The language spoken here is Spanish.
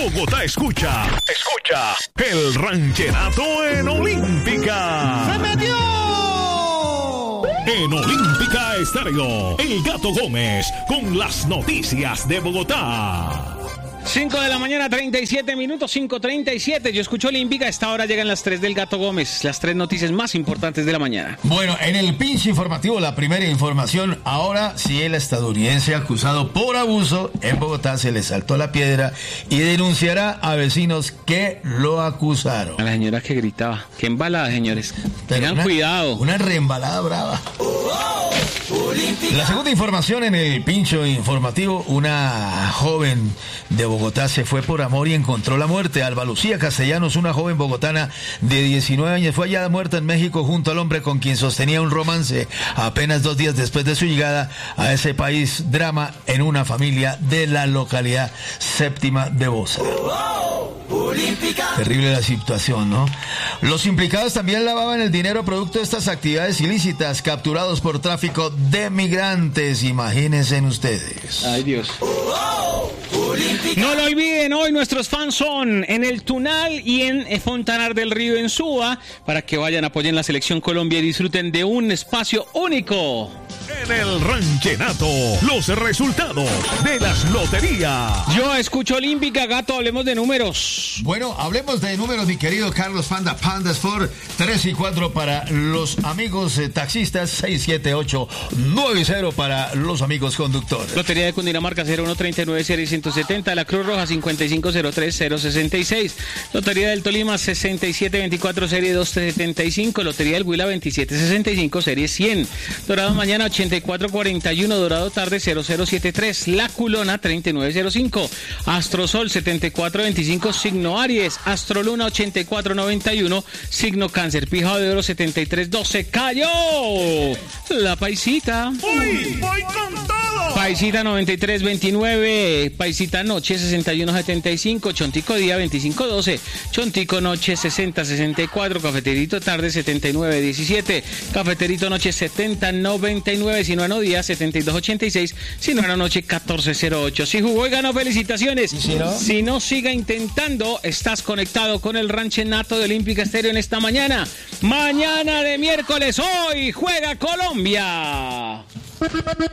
Bogotá escucha el ranchenato en Olímpica. ¡Se metió! En Olímpica Estéreo, El Gato Gómez con las noticias de Bogotá. 5 de la mañana, 37 minutos, 5:37. Yo escucho Olímpica. A esta hora llegan las 3 del Gato Gómez. Las 3 noticias más importantes de la mañana. Bueno, en el pinche informativo, la primera información. Ahora sí, el estadounidense acusado por abuso en Bogotá se le saltó la piedra y denunciará a vecinos que lo acusaron. A la señora que gritaba. Qué embalada, señores. Tengan cuidado. Una reembalada brava. La segunda información en el pincho informativo, una joven de Bogotá se fue por amor y encontró la muerte. Alba Lucía Castellanos, una joven bogotana de 19 años, fue hallada muerta en México junto al hombre con quien sostenía un romance apenas 2 días después de su llegada a ese país. Drama en una familia de la localidad séptima de Bosa. Terrible la situación, ¿no? Los implicados también lavaban el dinero producto de estas actividades ilícitas, capturados por tráfico de migrantes. Imagínense ustedes. Ay, Dios. No lo olviden, hoy nuestros fans son en el Tunal y en Fontanar del Río en Suba, para que vayan, apoyen la Selección Colombia y disfruten de un espacio único. En el ranchenato, los resultados de las loterías. Yo escucho Olímpica, Gato, hablemos de números. Bueno, hablemos de números, mi querido Carlos Panda. Pandas for 3 y 4 para los amigos taxistas, 6, 7, 8, 9 y 0 para los amigos conductores. Lotería de Cundinamarca 0139 serie 170, la Cruz Roja 5503066, Lotería del Tolima 6724 serie 275, Lotería del Huila 2765 serie 100, Dorado mañana 8441, Dorado tarde 0073, La Culona 3905, Astrosol 7425 signo Aries, Astroluna 8491 signo Cáncer, Pijado de Oro 7312, cayó la Paisita. ¡Uy! ¡Voy con todo! Paisita 9329, Paisita Noche 6175, Chontico Día 2512, Chontico Noche 6064, Cafeterito Tarde 7917, Cafeterito Noche 7099, Sinuano Día 7286, Sinuano Noche 1408. Si jugó y ganó, felicitaciones. Si no, siga intentando. Estás conectado con el ranchenato de Olímpica Estéreo en esta mañana. Mañana de miércoles, hoy juega Colombia.